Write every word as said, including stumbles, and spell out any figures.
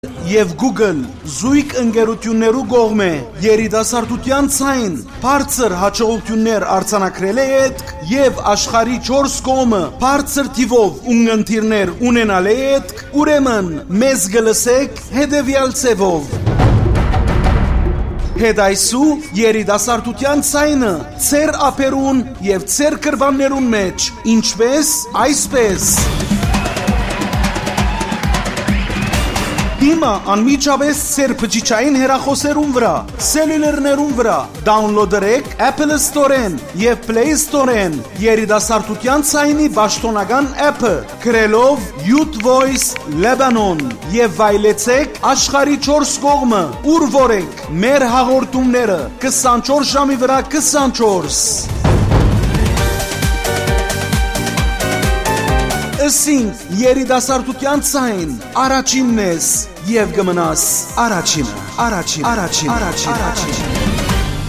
Եվ Google զույգ ընկերություններու կողմէ երիտասարդության ցայն բարձր հաջողություններ արձանագրել է ետք եւ աշխարհի չորս կողմը բարձր թիվով ունգընտիրներ ունենալ է ետք, ուրեմն մեզ գլսեք հետեւյալ ցևով. Հետայսու երիտասարդության ցայնը ծեր ափերուն եւ ծեր կրվաններուն մեջ, ինչպես այսպես Հիմա անմիջապես ծեր բջիջային հեռախոսերուն վրա, սելյուլերներուն վրա դաունլոդերեք Apple Store-են եւ Play Store-են երիտասարդության ցայնի պաշտոնական app-ը, գրելով Youth Voice Lebanon եւ վայելեցեք աշխարհի չորս կողմը, ուր որ եք մեր հաղորդումները քսանչորս ժամի վրա քսանչորս Ասինք երիտասարդության ցայն առաջինն ես եւ գմնաս առաջինը առաջին առաջին առաջին առաջին